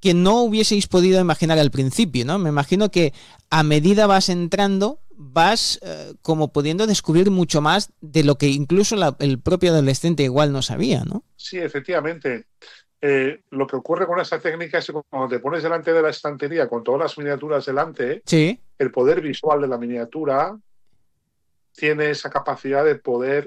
que no hubieseis podido imaginar al principio, ¿no? Me imagino que a medida vas entrando, vas como pudiendo descubrir mucho más de lo que incluso el propio adolescente igual no sabía, ¿no? Sí, efectivamente. Lo que ocurre con esta técnica es que cuando te pones delante de la estantería con todas las miniaturas delante, Sí. el poder visual de la miniatura tiene esa capacidad de poder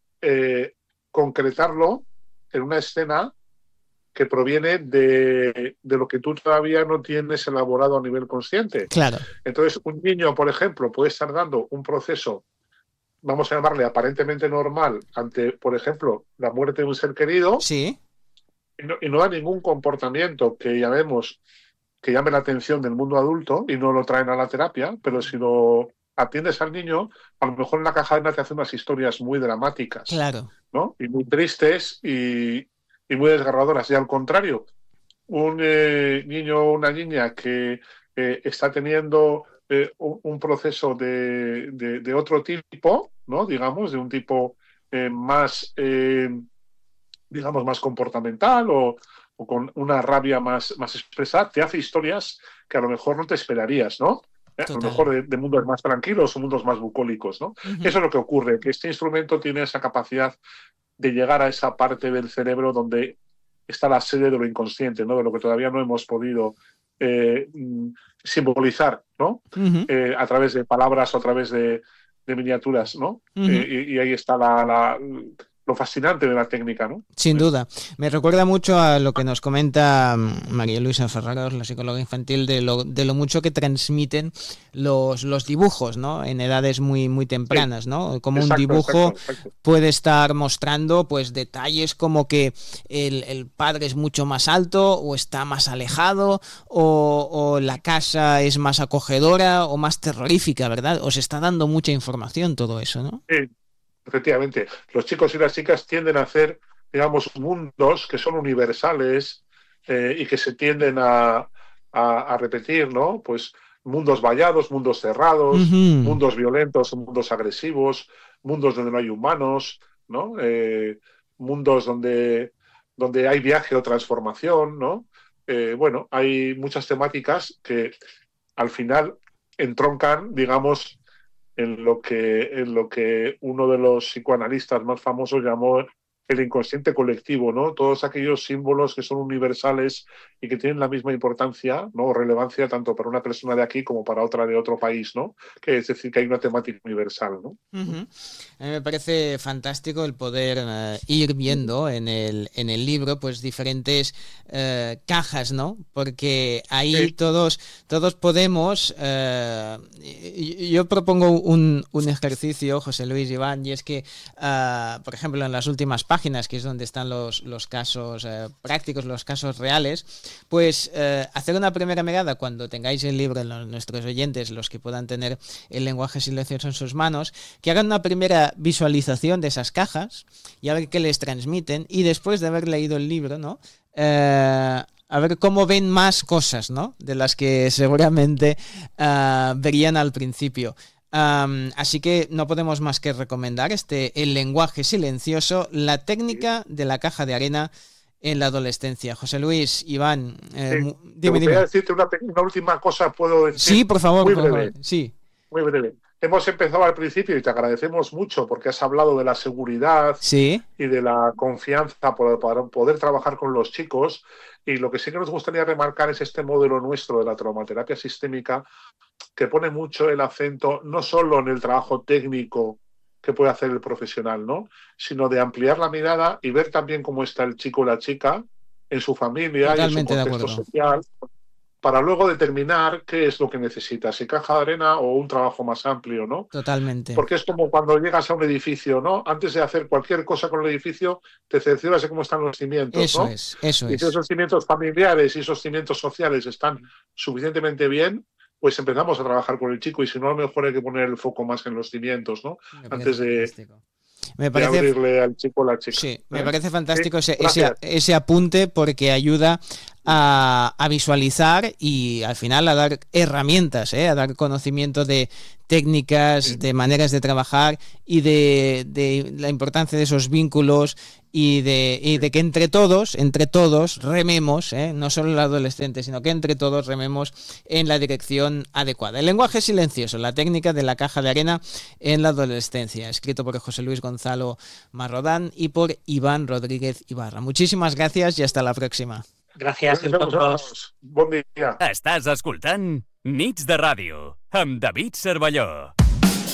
concretarlo en una escena que proviene de lo que tú todavía no tienes elaborado a nivel consciente. Claro. Entonces, un niño, por ejemplo, puede estar dando un proceso, vamos a llamarle aparentemente normal, ante, por ejemplo, la muerte de un ser querido, Sí. y no da ningún comportamiento que llamemos que llame la atención del mundo adulto y no lo traen a la terapia, pero si lo atiendes al niño, a lo mejor en la caja de nata te hace unas historias muy dramáticas, Claro. ¿no? Y muy tristes y muy desgarradoras. Y al contrario, un niño o una niña que está teniendo un proceso de otro tipo, ¿no? Digamos, de un tipo más, digamos, más comportamental o con una rabia más expresa, te hace historias que a lo mejor no te esperarías, ¿no? A lo Total. mejor de mundos más tranquilos o mundos más bucólicos, ¿no? Uh-huh. Eso es lo que ocurre, que este instrumento tiene esa capacidad de llegar a esa parte del cerebro donde está la sede de lo inconsciente, ¿no? De lo que todavía no hemos podido eh, simbolizar, ¿no? Uh-huh. A través de palabras o a través de miniaturas, ¿no? Uh-huh. Y ahí está lo fascinante de la técnica, ¿no? Sin duda. Me recuerda mucho a lo que nos comenta María Luisa Ferraros, la psicóloga infantil, de lo mucho que transmiten los dibujos, ¿no? En edades muy Sí, tempranas, ¿no? Como un exacto, dibujo exacto, exacto. puede estar mostrando pues detalles como que el padre es mucho más alto o está más alejado o la casa es más acogedora o más terrorífica, ¿verdad? Os está dando mucha información todo eso, ¿no? Sí, efectivamente. Los chicos y las chicas tienden a hacer, digamos, mundos que son universales y que se tienden a repetir, ¿no? Pues mundos vallados, mundos cerrados, Uh-huh. mundos violentos, mundos agresivos, mundos donde no hay humanos, ¿no? Mundos donde hay viaje o transformación, ¿no? Bueno, hay muchas temáticas que al final entroncan, digamos, en lo que uno de los psicoanalistas más famosos llamó el inconsciente colectivo, ¿no? Todos aquellos símbolos que son universales y que tienen la misma importancia, ¿no? O relevancia tanto para una persona de aquí como para otra de otro país, ¿no? Que es decir, que hay una temática universal, ¿no? Uh-huh. A mí me parece fantástico el poder ir viendo en el libro pues diferentes cajas, ¿no? Porque ahí Sí, todos podemos... yo propongo un ejercicio, José Luis, Iván, y es que, por ejemplo, en las últimas páginas, que es donde están los casos prácticos, los casos reales, pues hacer una primera mirada cuando tengáis el libro, nuestros oyentes, los que puedan tener el lenguaje silencioso en sus manos, que hagan una primera visualización de esas cajas y a ver qué les transmiten, y después de haber leído el libro, ¿no? A ver cómo ven más cosas, ¿no? De las que seguramente verían al principio. Así que no podemos más que recomendar el lenguaje silencioso, la sí, técnica de la caja de arena en la adolescencia. José Luis, Iván, sí. Me gustaría dime. decirte una última cosa, puedo Sí, decir, por favor, muy por favor. breve. Sí. Muy breve. Hemos empezado al principio y te agradecemos mucho porque has hablado de la seguridad Sí. y de la confianza para poder trabajar con los chicos. Y lo que sí que nos gustaría remarcar es este modelo nuestro de la traumaterapia sistémica que pone mucho el acento no solo en el trabajo técnico que puede hacer el profesional, ¿no? Sino de ampliar la mirada y ver también cómo está el chico o la chica en su familia y en su Totalmente de contexto acuerdo. social para luego determinar qué es lo que necesitas, si caja de arena o un trabajo más amplio, ¿no? Totalmente. Porque es como cuando llegas a un edificio, ¿no? Antes de hacer cualquier cosa con el edificio, te cercioras de cómo están los cimientos, Eso ¿no? es, eso Y si es. esos cimientos familiares y esos cimientos sociales están suficientemente bien, pues empezamos a trabajar con el chico y si no, a lo mejor hay que poner el foco más en los cimientos, ¿no? Me parece Antes fantástico. Me de parece, abrirle al chico o la chica. sí, me ¿Eh? parece Sí, fantástico gracias. ese apunte porque ayuda a visualizar y al final a dar herramientas, a dar conocimiento de técnicas, de maneras de trabajar y de la importancia de esos vínculos y de que entre todos rememos, no solo el adolescente, sino que entre todos rememos en la dirección adecuada. El lenguaje silencioso, la técnica de la caja de arena en la adolescencia, escrito por José Luis Gonzalo Marrodán y por Iván Rodríguez Ibarra. Muchísimas gracias y hasta la próxima. Gràcies a tots. Bon dia. Estàs escoltant Nits de Ràdio amb David Cervelló.